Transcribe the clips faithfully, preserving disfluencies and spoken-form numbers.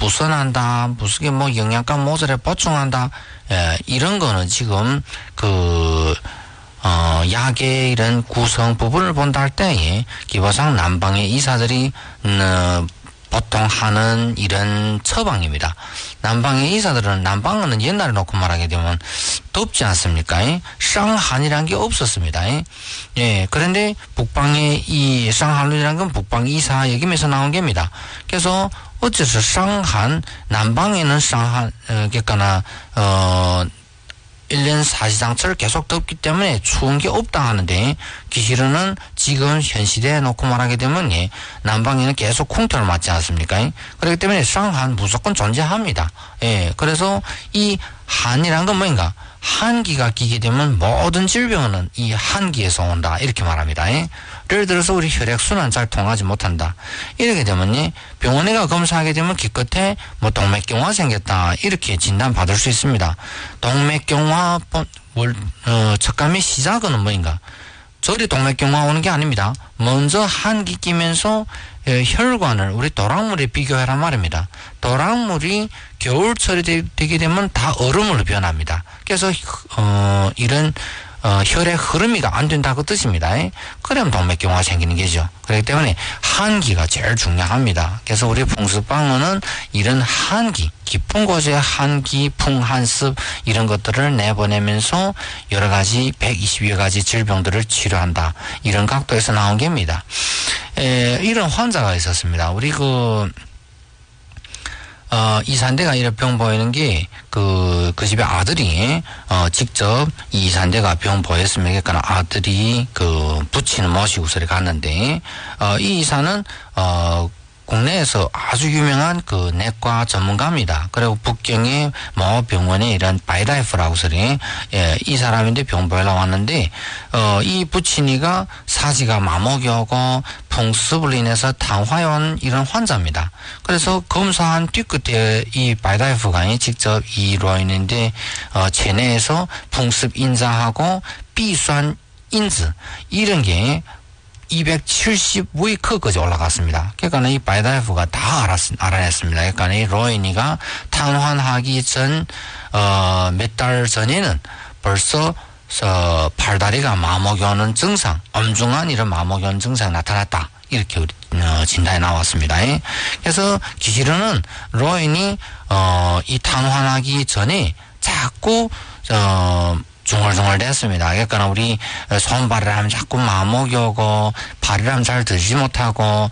부선한다, 무슨 뭐 영양가 모자를 보충한다, 예, 이런 거는 지금 그 어, 약의 이런 구성 부분을 본다 할 때, 기본상 남방의 의사들이, 음, 보통 하는 이런 처방입니다. 남방의 의사들은, 남방은 옛날에 놓고 말하게 되면 덥지 않습니까? 쌍한이라는 게 없었습니다. 예, 그런데 북방의 이 쌍한이라는 건 북방 의사 여기면서 나온 겁니다. 그래서 어째서 쌍한, 남방에는 쌍한, 어, 그러니까, 어, 일 년 사시장철 계속 덥기 때문에 추운 게 없다 하는데, 기실은 지금 현 시대에 놓고 말하게 되면, 예, 남방에는 계속 쿵터를 맞지 않습니까? 그렇기 때문에 쌍한 무조건 존재합니다. 예, 그래서 이 한이란 건 뭐인가? 한기가 끼게 되면 모든 질병은 이 한기에서 온다. 이렇게 말합니다. 예? 예를 들어서 우리 혈액순환 잘 통하지 못한다. 이렇게 되면 예, 병원에 가 검사하게 되면 기껏해 뭐 동맥경화 생겼다. 이렇게 진단받을 수 있습니다. 동맥경화 어, 척감의 시작은 뭐인가? 저리 동맥경화 오는 게 아닙니다. 먼저 한기 끼면서 혈관을 우리 도랑물에 비교하란 말입니다. 도랑물이 겨울철이 되게 되면 다 얼음으로 변합니다. 그래서 어, 이런 어, 혈의 흐름이가 안 된다고 뜻입니다. 그러면 동맥경화가 생기는 거죠. 그렇기 때문에 한기가 제일 중요합니다. 그래서 우리 풍습방어는 이런 한기, 깊은 곳에 한기, 풍한습 이런 것들을 내보내면서 여러 가지 백이십여 가지 질병들을 치료한다. 이런 각도에서 나온 겁니다. 에, 이런 환자가 있었습니다. 우리 그 어, 이산대가 이런 병 보이는 게, 그, 그 집에 아들이, 어, 직접 이 이산대가 병 보였습니다. 그러니까 아들이 그, 부친을 모시고 서리 갔는데, 어, 이 이사는, 어, 국내에서 아주 유명한 그 내과 전문가입니다. 그리고 북경의 모 병원에 이런 바이라이프라고 소리, 예, 이 사람인데 병 보러 왔는데, 어, 이 부친이가 사지가 마목이 오고 풍습을 인해서 탄화해 온 이런 환자입니다. 그래서 검사한 뒤끝에 이 바이라이프가 직접 이 로인인데, 어, 체내에서 풍습 인자하고 비수한 인즈, 이런 게 이백칠십 위크까지 올라갔습니다. 그러니까 이 바이다이프가 다 알았, 알아냈습니다. 그러니까 이 로이니가 탄환하기 전, 어, 몇 달 전에는 벌써, 어, 팔다리가 마목이 오는 증상, 엄중한 이런 마목이 오는 증상이 나타났다. 이렇게 우리, 어, 진단이 나왔습니다. 그래서 기실은 로인이, 어, 이 탄환하기 전에 자꾸, 어, 중얼중얼 됐습니다. 그러니까 우리 손발을 하면 자꾸 마목이 오고 발을 하면 잘 들지 못하고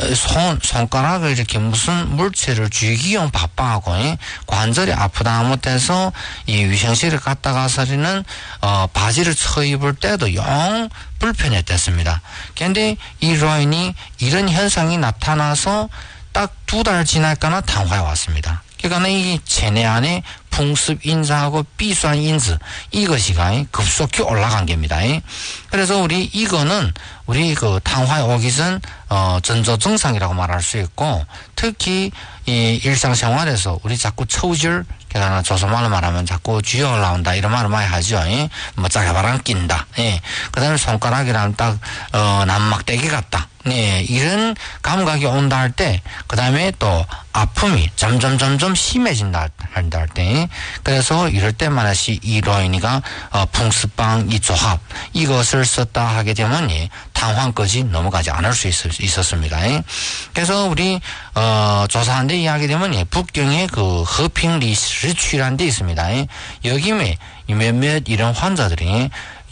손, 손가락을 이렇게 무슨 물체를 쥐기용 바빠하고 관절이 아프다 못해서 이 위생실을 갔다 가서는 어, 바지를 쳐 입을 때도 영 불편했댔습니다. 그런데 이 로인이 이런 현상이 나타나서 딱 두 달 지날까나 탄화해 왔습니다. 그러니까 이 체내 안에 풍습 인자하고 비수한 인즈 이것이가 급속히 올라간 겁니다. 그래서 우리 이거는 우리 그 탄화에 오기 전 어, 전조 증상이라고 말할 수 있고, 특히 이 일상생활에서 우리 자꾸 처우질, 그러나 조선말로 말하면 자꾸 쥐어 올라온다 이런 말을 많이 하죠. 예? 뭐 짜게바람 낀다. 예. 그다음에 손가락이랑 딱 어, 난막대기 같다. 예, 이런 감각이 온다 할 때, 그 다음에 또 아픔이 점점 점점 심해진다 한다 할 때, 그래서 이럴 때만이 이 로인이가 어, 풍습방 이 조합 이것을 썼다 하게 되면 예, 탄환까지 넘어가지 않을 수 있, 있었습니다. 예. 그래서 우리 어, 조사한 데 이야기 되면 예, 북경의 그 허핑 리스치라는 데 있습니다. 예. 여기에 몇몇 이런 환자들이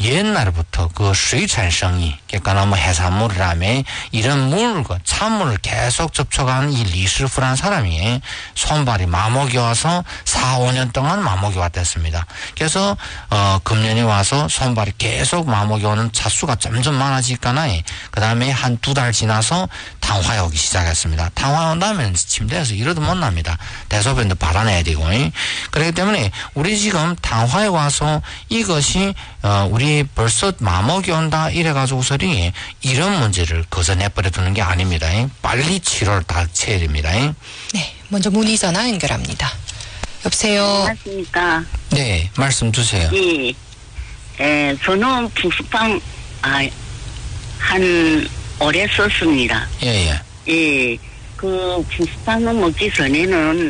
옛날부터 그 수의찬성이, 그러니까 뭐 해산물이라며 이런 물과 찬물을 계속 접촉한 이 리스프란 사람이 손발이 마목이 와서 사, 오 년 동안 마목이 왔댔습니다. 그래서 어 금년에 와서 손발이 계속 마목이 오는 차수가 점점 많아지니까 그 다음에 한 두 달 지나서 탄화해 오기 시작했습니다. 탄화 온다면 침대에서 이러도 못 납니다. 대소변도 받아내야 되고. 그렇기 때문에 우리 지금 탄화해 와서 이것이 어 우리 벌써 마목이 온다 이래가지고서리 이런 문제를 거저내버려 두는 게 아닙니다. 빨리 치료를 다 쳐야 됩니다. 네, 먼저 문의 전화 연결합니다. 여보세요. 안녕하십니까. 네, 말씀 주세요. 예, 에, 저는 풍습방 아, 한 오래 썼습니다. 예, 예. 예, 그 풍습방을 먹기 전에는